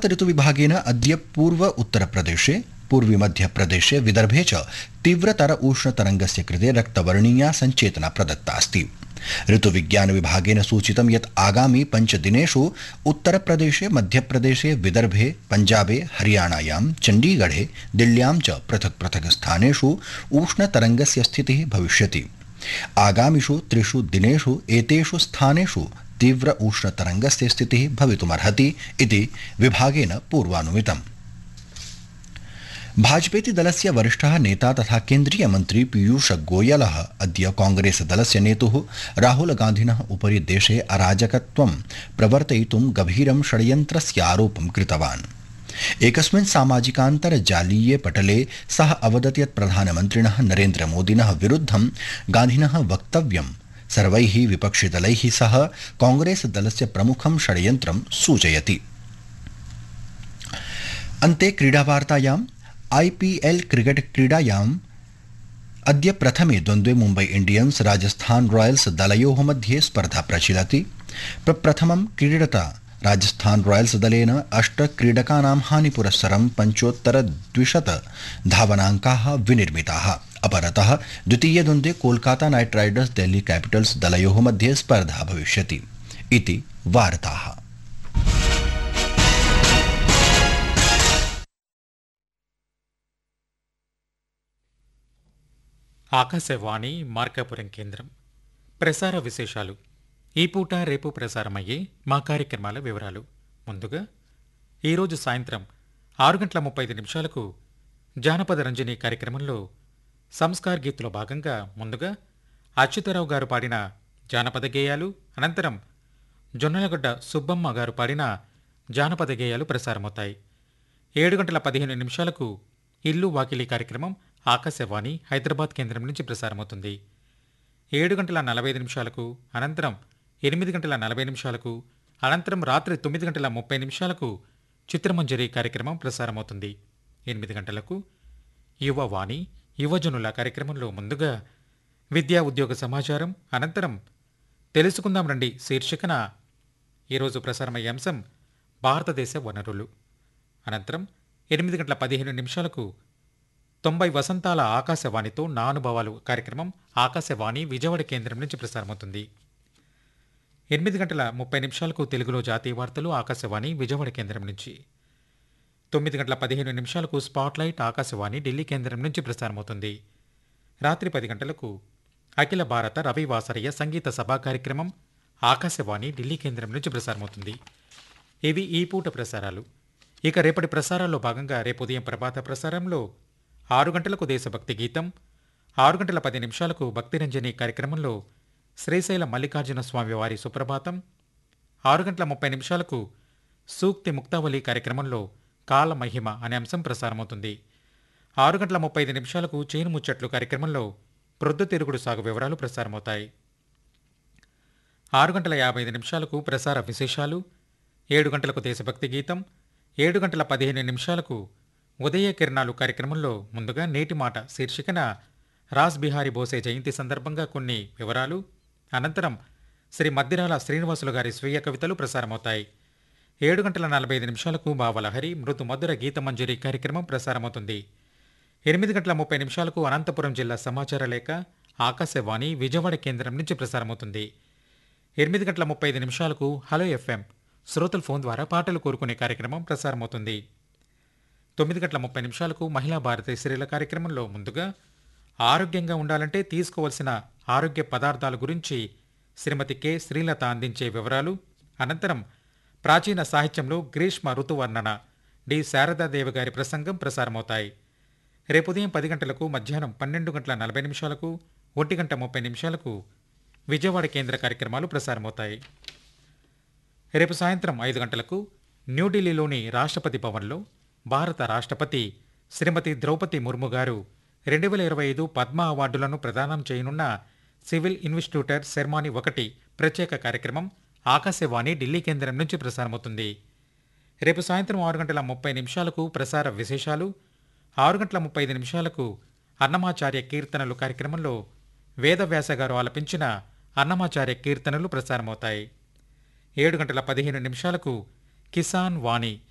ऋतुविभागेन अद्य पूर्व उत्तरप्रदेशे पूर्वी मध्यप्रदेशे विदर्भे च तीव्रतर उष्णतरङ्गस्य कृते रक्तवर्णीया सञ्चेतना प्रदत्ता अस्ति। ऋतुविज्ञानविभागेन सूचितं यत् आगामि 5 दिनेषु उत्तरप्रदेशे मध्यप्रदेशे विदर्भे पञ्जाबे हरियाणायां चण्डीगढे दिल्ल्यां च पृथक् पृथक् स्थानेषु उष्णतरङ्गस्य स्थितिः भविष्यति। आगामिषु 3 दिनेषु एतेषु स्थानेषु तीव्र उष्णतरङ्गस्य स्थितिः भवितुमर्हति इति विभागेन पूर्वानुमितम्। भाजपेति दलस्य वरिष्ठः नेता तथा केन्द्रीय मन्त्री पीयूष गोयलः अद्य कांग्रेस दलस्य नेतुः राहुल गान्धिनः उपरि देशे अराजकत्वं प्रवर्तयितुं गभीरं षड्यन्त्रस्य आरोपं कृतवान्। एकस्मिन् सामाजिकान्तर्जालीये पटले सः अवदत् यत् प्रधानमन्त्रिणः नरेन्द्रमोदिनः विरुद्धं गान्धिनः वक्तव्यं सर्वैः विपक्षिदलैः सह कांग्रेस दलस्य प्रमुखं षड्यन्त्रं सूचयति। अन्ते क्रीडावार्तायाम् IPL क्रिकेट क्रीडायाम् अद्य प्रथमे द्वन्द्वे मुम्बै इण्डियन्स् राजस्थान रॉयल्स् दलयोः मध्ये स्पर्धा प्रचलति। प्रथमं क्रीडता राजस्थान रॉयल्स् दलेन 8 क्रीडकानां हानिपुरस्सरं 75 धावनाङ्काः विनिर्मिताः। अपरतः द्वितीये द्वन्द्वे Kolkata night Riders Delhi Capitals दलयोः मध्ये स्पर्धा भविष्यति इति वार्ताः। ఆకాశవాణి మార్కాపురం కేంద్రం ప్రసార విశేషాలు ఈ పూట రేపు ప్రసారమయ్యే మా కార్యక్రమాల వివరాలు. ముందుగా ఈరోజు సాయంత్రం 6:35 జానపద రంజని కార్యక్రమంలో సంస్కార్ గీత్లో భాగంగా ముందుగా అచ్యుతరావు గారు పాడిన జానపద గేయాలు, అనంతరం జొన్నలగడ్డ సుబ్బమ్మ గారు పాడిన జానపద గేయాలు ప్రసారమవుతాయి. 7:15 ఇల్లు వాకిలి కార్యక్రమం ఆకాశవాణి హైదరాబాద్ కేంద్రం నుంచి ప్రసారమవుతుంది. 7:45 అనంతరం 8:40 అనంతరం రాత్రి 9:30 చిత్రమంజరి కార్యక్రమం ప్రసారమవుతుంది. 8 గంటలకు యువవాణి యువజనుల కార్యక్రమంలో ముందుగా విద్యా ఉద్యోగ సమాచారం, అనంతరం తెలుసుకుందాం రండి శీర్షికన ఈరోజు ప్రసారమయ్యే అంశం భారతదేశ వనరులు. అనంతరం 8:15 90 వసంతాల ఆకాశవాణితో నా అనుభవాలు కార్యక్రమం ఆకాశవాణి విజయవాడ కేంద్రం నుంచి ప్రసారమవుతుంది. 8:30 తెలుగులో జాతీయ వార్తలు ఆకాశవాణి విజయవాడ కేంద్రం నుంచి. 9:15 స్పాట్లైట్ ఆకాశవాణి ఢిల్లీ కేంద్రం నుంచి ప్రసారమవుతుంది. రాత్రి 10 గంటలకు అఖిల భారత రవివాసరయ్య సంగీత సభా కార్యక్రమం ఆకాశవాణి ఢిల్లీ కేంద్రం నుంచి ప్రసారమవుతుంది. ఇవి ఈ పూట ప్రసారాలు. ఇక రేపటి ప్రసారాల్లో భాగంగా రేపు ఉదయం ప్రభాత ప్రసారంలో 6 గంటలకు దేశభక్తి గీతం, 6:10 భక్తిరంజని కార్యక్రమంలో శ్రీశైల మల్లికార్జున స్వామి వారి సుప్రభాతం, 6:30 సూక్తి ముక్తావళి కార్యక్రమంలో కాలమహిమ అనే అంశం ప్రసారమవుతుంది. 6:35 చేను ముచ్చట్లు కార్యక్రమంలో ప్రొద్దుతిరుగుడు సాగు వివరాలు ప్రసారమవుతాయి. 6:55 ప్రసార విశేషాలు, 7 గంటలకు దేశభక్తి గీతం, 7:15 ఉదయ కిరణాలు కార్యక్రమంలో ముందుగా నేటి మాట శీర్షికన రాస్ బిహారీ బోసే జయంతి సందర్భంగా కొన్ని వివరాలు, అనంతరం శ్రీ మద్దిరాల శ్రీనివాసులు గారి స్వీయ కవితలు ప్రసారమవుతాయి. 7:45 భావలహరి మృదు మధుర గీతమంజరి కార్యక్రమం ప్రసారమవుతుంది. 8:30 అనంతపురం జిల్లా సమాచార లేఖ ఆకాశవాణి విజయవాడ కేంద్రం నుంచి ప్రసారమవుతుంది. 8:35 హలో ఎఫ్ఎం శ్రోతల ఫోన్ ద్వారా పాటలు కోరుకునే కార్యక్రమం ప్రసారమవుతుంది. 9:30 మహిళా భారతి స్త్రీల కార్యక్రమంలో ముందుగా ఆరోగ్యంగా ఉండాలంటే తీసుకోవాల్సిన ఆరోగ్య పదార్థాల గురించి శ్రీమతి కె శ్రీలత అందించే వివరాలు, అనంతరం ప్రాచీన సాహిత్యంలో గ్రీష్మ ఋతువర్ణన డి శారదాదేవి గారి ప్రసంగం ప్రసారమవుతాయి. రేపు ఉదయం 10 గంటలకు, మధ్యాహ్నం 12:40 1:30 విజయవాడ కేంద్ర కార్యక్రమాలు ప్రసారమవుతాయి. రేపు సాయంత్రం 5 గంటలకు న్యూఢిల్లీలోని రాష్ట్రపతి భవన్లో భారత రాష్ట్రపతి శ్రీమతి ద్రౌపది ముర్ము గారు 2025 పద్మ అవార్డులను ప్రదానం చేయనున్న సివిల్ ఇన్వెస్టిట్యూటర్ సెర్మానీ 1 ప్రత్యేక కార్యక్రమం ఆకాశవాణి ఢిల్లీ కేంద్రం నుంచి ప్రసారమవుతుంది. రేపు సాయంత్రం 6:30 ప్రసార విశేషాలు, 6:35 అన్నమాచార్య కీర్తనలు కార్యక్రమంలో వేదవ్యాస గారు ఆలపించిన అన్నమాచార్య కీర్తనలు ప్రసారమవుతాయి. 7:15 కిసాన్ వాణి